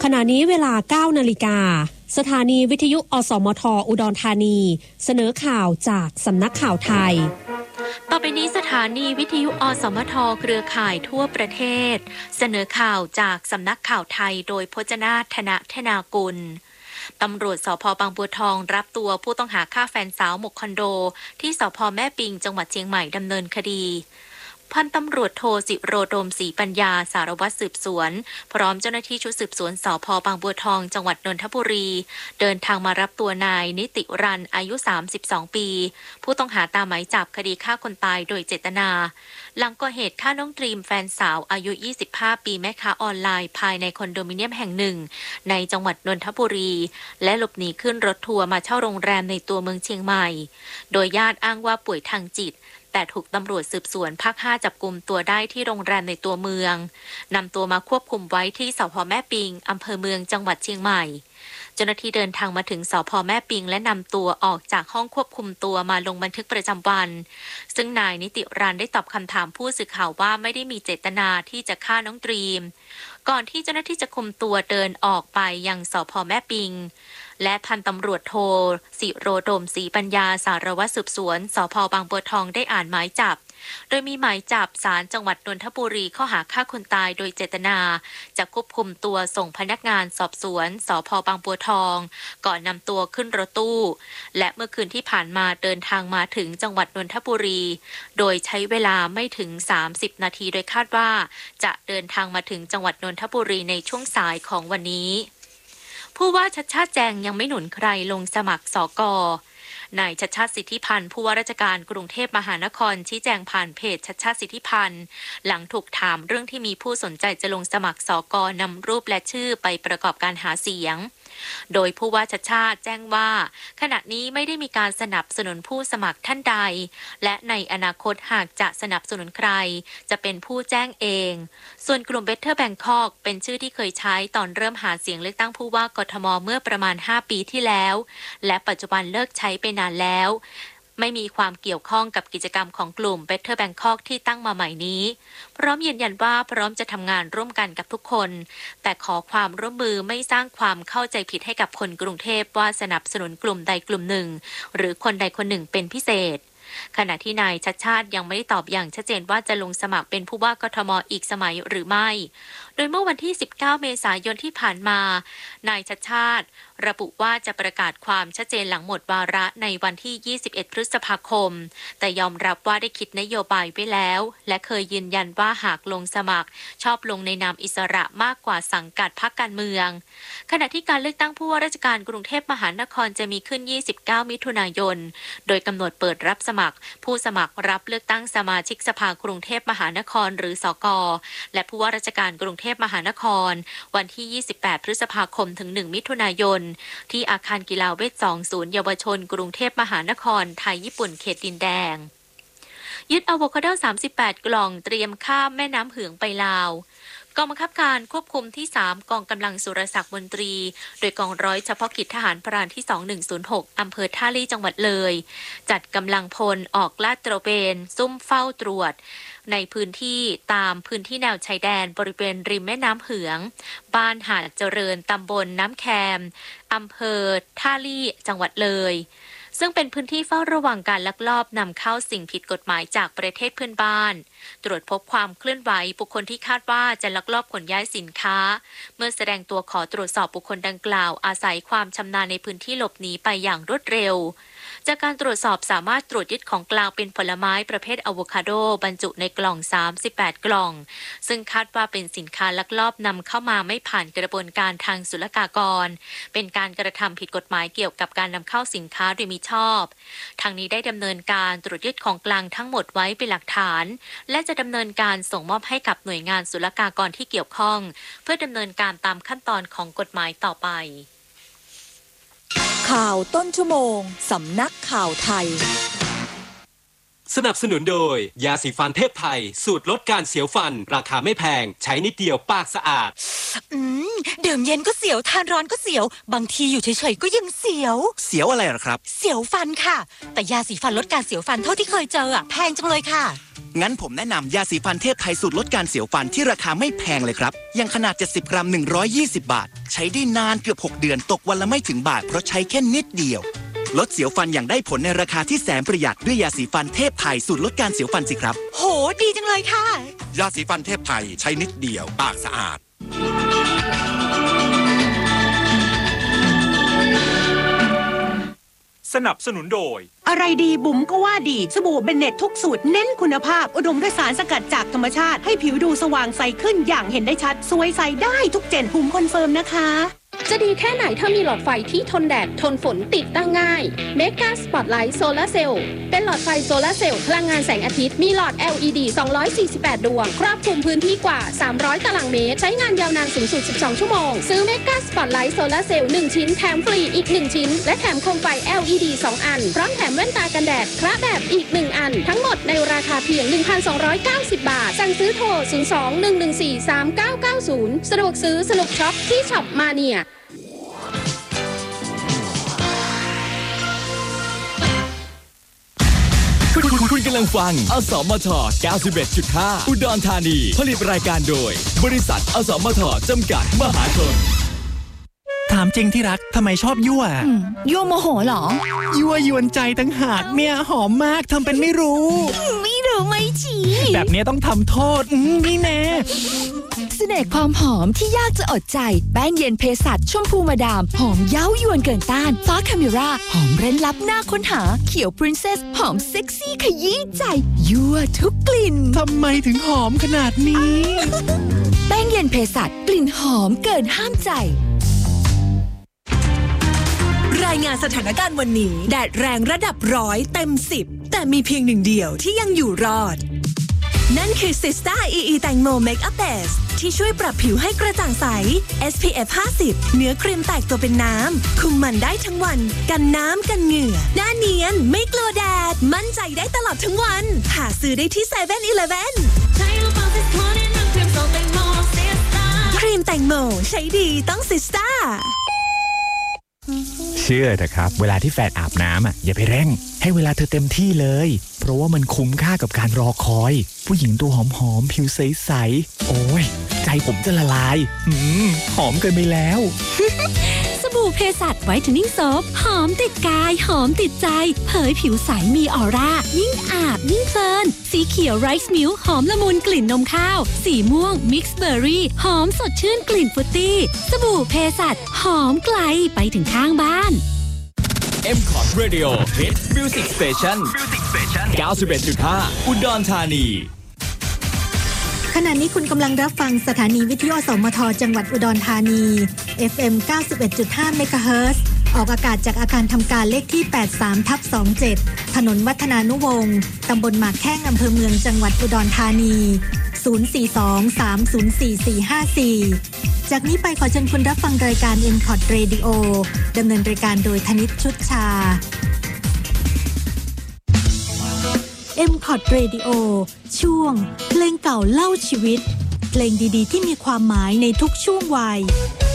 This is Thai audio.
ขณะนี้เวลา 9 นาฬิกาสถานีวิทยุอสมทอุดรธานีเสนอข่าวจากสำนักข่าวไทยต่อไปนี้สถานีวิทยุอสมทเครือข่ายทั่วประเทศเสนอข่าวจากสำนักข่าวไทยโดยพจนาถ ธนธนากุลตำรวจสภ.บางบัวทองรับตัวผู้ต้องหาฆ่าแฟนสาวหมกคอนโดที่สภ.แม่ปิงจังหวัดเชียงใหม่ดำเนินคดีพันตำรวจโทศิโรดมศรีปัญญาสารวัตรสืบสวนพร้อมเจ้าหน้าที่ชุดสืบสวนสภ.บางบัวทองจังหวัดนนทบุรีเดินทางมารับตัวนายนิติรันอายุ32ปีผู้ต้องหาตามหมายจับคดีฆ่าคนตายโดยเจตนาหลังก่อเหตุฆ่าน้องดรีมแฟนสาวอายุ25ปีแม่ค้าออนไลน์ภายในคอนโดมิเนียมแห่งหนึ่งในจังหวัดนนทบุรีและหลบหนีขึ้นรถทัวร์มาเช่าโรงแรมในตัวเมืองเชียงใหม่โดยญาติอ้างว่าป่วยทางจิตแต่ถูกตำรวจสืบสวนภาค 5จับกุมตัวได้ที่โรงแรมในตัวเมืองนำตัวมาควบคุมไว้ที่สภ.แม่ปิงอำเภอเมืองจังหวัดเชียงใหม่เจ้าหน้าที่เดินทางมาถึงสภ.แม่ปิงและนำตัวออกจากห้องควบคุมตัวมาลงบันทึกประจำวันซึ่งนายนิติรันได้ตอบคำถามผู้สื่อข่าวว่าไม่ได้มีเจตนาที่จะฆ่าน้องดรีมก่อนที่เจ้าหน้าที่จะคุมตัวเดินออกไปยังสภ.แม่ปิงและพันตำรวจโทศิโรดมศรีปัญญาสารวัตรสืบสวนสภ.บางบัวทองได้อ่านหมายจับโดยมีหมายจับศาลจังหวัดนนทบุรีข้อหาฆ่าคนตายโดยเจตนาจะควบคุมตัวส่งพนักงานสอบสวนสภ.บางบัวทองก่อนนำตัวขึ้นรถตู้และเมื่อคืนที่ผ่านมาเดินทางมาถึงจังหวัดนนทบุรีโดยใช้เวลาไม่ถึง30นาทีโดยคาดว่าจะเดินทางมาถึงจังหวัดนนทบุรีในช่วงสายของวันนี้ผู้ว่าชัชชาติแจงยังไม่หนุนใครลงสมัครสก.นายชัชชาติสิทธิพันธ์ผู้ว่าราชการกรุงเทพมหานครชี้แจงผ่านเพจชัชชาติสิทธิพันธ์หลังถูกถามเรื่องที่มีผู้สนใจจะลงสมัครสก.นำรูปและชื่อไปประกอบการหาเสียงโดยผู้ว่าชัชชาติแจ้งว่าขณะนี้ไม่ได้มีการสนับสนุนผู้สมัครท่านใดและในอนาคตหากจะสนับสนุนใครจะเป็นผู้แจ้งเองส่วนกลุ่ม Better Bangkok เป็นชื่อที่เคยใช้ตอนเริ่มหาเสียงเลือกตั้งผู้ว่ากทมเมื่อประมาณ5ปีที่แล้วและปัจจุบันเลิกใช้ไปนานแล้วไม่มีความเกี่ยวข้องกับกิจกรรมของกลุ่ม Better Bangkok ที่ตั้งมาใหม่นี้พร้อมยืนยันว่าพร้อมจะทำงานร่วมกันกับทุกคนแต่ขอความร่วมมือไม่สร้างความเข้าใจผิดให้กับคนกรุงเทพว่าสนับสนุนกลุ่มใดกลุ่มหนึ่งหรือคนใดคนหนึ่งเป็นพิเศษขณะที่นายชัชชาติยังไม่ได้ตอบอย่างชัดเจนว่าจะลงสมัครเป็นผู้ว่ากทมอีกสมัยหรือไม่โดยเมื่อวันที่19เมษายนที่ผ่านมานายชัชชาติระบุว่าจะประกาศความชัดเจนหลังหมดวาระในวันที่21พฤษภาคมแต่ยอมรับว่าได้คิดนโยบายไว้แล้วและเคยยืนยันว่าหากลงสมัครชอบลงในนามอิสระมากกว่าสังกัดพรรคการเมืองขณะที่การเลือกตั้งผู้ว่าราชการกรุงเทพมหานครจะมีขึ้น29มิถุนายนโดยกำหนดเปิดรับสมัครผู้สมัครรับเลือกตั้งสมาชิกสภากรุงเทพมหานครหรือสก.และผู้ว่าราชการกรุงเทพมหานครวันที่28พฤษภาคมถึง1มิถุนายนที่อาคารกีฬาเวท2ศูนย์เยาวชนกรุงเทพมหานครไทยญี่ปุ่นเขตดินแดงยึดอะโวคาโด38กล่องเตรียมข้ามแม่น้ำเหืองไปลาวกองบังคับการควบคุมที่3กองกำลังสุรศักดิ์มนตรีโดยกองร้อยเฉพาะกิจทหารพรานที่2106อำเภอท่าลี่จังหวัดเลยจัดกำลังพลออกลาดตระเวนซุ่มเฝ้าตรวจในพื้นที่ตามพื้นที่แนวชายแดนบริเวณริมแม่น้ำเหืองบ้านหาดเจริญตำบลน้ำแคมอำเภอท่าลี่จังหวัดเลยซึ่งเป็นพื้นที่เฝ้าระวังการลักลอบนำเข้าสิ่งผิดกฎหมายจากประเทศเพื่อนบ้านตรวจพบความเคลื่อนไหวบุคคลที่คาดว่าจะลักลอบขนย้ายสินค้าเมื่อแสดงตัวขอตรวจสอบบุคคลดังกล่าวอาศัยความชำนาญในพื้นที่หลบหนีไปอย่างรวดเร็วจากการตรวจสอบสามารถตรวจยึดของกลางเป็นผลไม้ประเภทอะโวคาโดบรรจุในกล่อง38กล่องซึ่งคาดว่าเป็นสินค้าลักลอบนำเข้ามาไม่ผ่านกระบวนการทางศุลกากรเป็นการกระทำผิดกฎหมายเกี่ยวกับการนำเข้าสินค้าโดยมิชอบทางนี้ได้ดำเนินการตรวจยึดของกลางทั้งหมดไว้เป็นหลักฐานและจะดำเนินการส่งมอบให้กับหน่วยงานศุลกากรที่เกี่ยวข้องเพื่อดำเนินการตามขั้นตอนของกฎหมายต่อไปข่าวต้นชั่วโมงสำนักข่าวไทยสนับสนุนโดยยาสีฟันเทพไทยสูตรลดการเสียวฟันราคาไม่แพงใช้นิดเดียวปากสะอาดดื่มเย็นก็เสียวทานร้อนก็เสียวบางทีอยู่เฉยๆก็ยังเสียวเสียวอะไรหรอครับเสียวฟันค่ะแต่ยาสีฟันลดการเสียวฟันเท่าที่เคยเจอแพงจังเลยค่ะงั้นผมแนะนำยาสีฟันเทพไทยสูตรลดการเสียวฟันที่ราคาไม่แพงเลยครับอย่างขนาด70 กรัม120 บาทใช้ได้นานเกือบ6 เดือนตกวันละไม่ถึงบาทเพราะใช้แค่นิดเดียวลดเสียวฟันอย่างได้ผลในราคาที่แสนประหยัดด้วยยาสีฟันเทพไทยสูตรลดการเสียวฟันสิครับโหดีจังเลยค่ะยาสีฟันเทพไทยใช้นิดเดียวปากสะอาดสนับสนุนโดยอะไรดีบุ๋มก็ว่าดีสบู่เบนเน็ตทุกสูตรเน้นคุณภาพอุดมด้วยสารสกัดจากธรรมชาติให้ผิวดูสว่างใสขึ้นอย่างเห็นได้ชัดสวยใสได้ทุกเจนบุ๋มคอนเฟิร์มนะคะจะดีแค่ไหนถ้ามีหลอดไฟที่ทนแดดทนฝนติดตั้งง่าย Mega Spotlight Solar Cell เป็นหลอดไฟโซลาร์เซลล์พลังงานแสงอาทิตย์มีหลอด LED 248 ดวงครอบคลุมพื้นที่กว่า300ตารางเมตรใช้งานยาวนานสูงสุด12ชั่วโมงซื้อ Mega Spotlight Solar Cell 1 ชิ้นแถมฟรีอีก1ชิ้นและแถมโคมไฟ LED 2 อันพร้อมแถมแว่นตากันแดดพระแบบอีก1อันทั้งหมดในราคาเพียง 1,290 บาทสั่งซื้อโทร 02-114-3990 สะดวกซื้อสนุกช็อปที่ช็อปมาเนียคุณกำลังฟังอสมท 91.5 อุดรธานีผลิตรายการโดยบริษัทอสมทจำกัดมหาชนถามจริงที่รักทำไมชอบยั่วยั่วโมโหเหรอยั่วยวนใจตั้งหากเนี่ยหอมมากทำเป็นไม่รู้ไม่ชี้แบบนี้ต้องทำโทษนี่แน่เสน่ห์ความหอมที่ยากจะอดใจแป้งเย็นเภสัชชมพูมาดามหอมเย้ายวนเกินต้านฟ้าคาเมราหอมเร้นลับน่าค้นหาเขียวพรินเซสหอมเซ็กซี่ขยี้ใจยั่วทุกกลิ่นทำไมถึงหอมขนาดนี้แป้งเย็นเภสัชกลิ่นหอมเกินห้ามใจรายงานสถานการณ์วันนี้แดดแรงระดับ100เต็ม10แต่มีเพียงหนึ่งเดียวที่ยังอยู่รอดนั่นคือ Sista EE แตงโม Makeup Base ที่ช่วยปรับผิวให้กระจ่างใส SPF 50 เนื้อครีมแตกตัวเป็นน้ำคุมมันได้ทั้งวันกันน้ำกันเหงื่อหน้าเนียนไม่กลัวแดดมั่นใจได้ตลอดทั้งวันหาซื้อได้ที่ 7-Eleven ครีมแตงโมใช้ดีต้อง Sista เชื่อเถอะครับเวลาที่แฟนอาบน้ำอย่าไปเร่งให้เวลาเธอเต็มที่เลยเพราะว่ามันคุ้มค่ากับการรอคอยผู้หญิงตัวหอมๆผิวใสๆโอ้ยใจผมจะละลายหอมเกินไปแล้วสบู่เภสัชไวท์เทนนิ่งโซฟหอมติดกายหอมติดใจเผยผิวใสมีออร่ายิ่งอาบยิ่งเพลินสีเขียวไรซ์มิลค์หอมละมุนกลิ่นนมข้าวสีม่วงมิกซ์เบอร์รี่หอมสดชื่นกลิ่นฟรุตตี้สบู่เภสัชหอมไกลไปถึงข้างบ้าน M-Cot Radio Hit Music Station 91.5 อุดรธานีขณะนี้คุณกำลังรับฟังสถานีวิทยุอสมทจังหวัดอุดรธานี FM 91.5 เมกะเฮิรตซ์ออกอากาศจากอาคารทำการเลขที่ 83/27 ถนนวัฒนานุวงศ์ตำบลหมากแข้งอำเภอเมืองจังหวัดอุดรธานี 042-304-454 จากนี้ไปขอเชิญคุณรับฟังรายการ M-Cot Radio ดำเนินรายการโดยธนิตชุดชาM-Cot Radio ช่วงเพลงเก่าเล่าชีวิตเพลงดีๆที่มีความหมายในทุกช่วงวัย